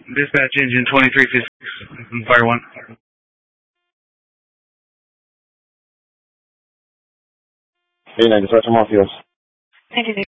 Dispatch engine 2356, fire 1. Hey, 9 dispatch, I'm off yours.